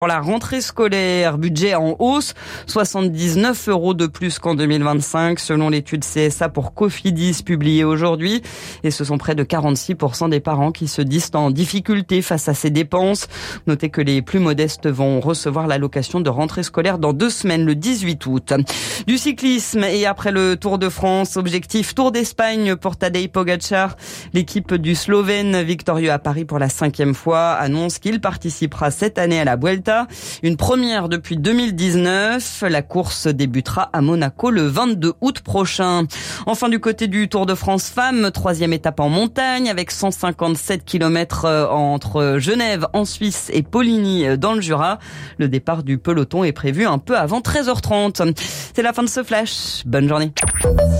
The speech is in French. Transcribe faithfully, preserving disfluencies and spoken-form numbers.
Pour la rentrée scolaire, budget en hausse, soixante-dix-neuf euros de plus qu'en deux mille vingt-cinq, selon l'étude C S A pour Cofidis publiée aujourd'hui. Et ce sont près de quarante-six pour cent des parents qui se disent en difficulté face à ces dépenses. Notez que les plus modestes vont recevoir l'allocation de rentrée scolaire dans deux semaines, le dix-huit août. Du cyclisme et après le Tour de France, objectif Tour d'Espagne pour Tadej Pogačar. L'équipe du Slovène, victorieux à Paris pour la cinquième fois, annonce qu'il participera cette année à la Vuelta. Une première depuis deux mille dix-neuf. La course débutera à Monaco le vingt-deux août prochain. Enfin, du côté du Tour de France Femmes, troisième étape en montagne avec cent cinquante-sept kilomètres entre Genève en Suisse et Poligny dans le Jura. Le départ du peloton est prévu un peu avant treize heures trente. C'est la fin de ce flash. Bonne journée.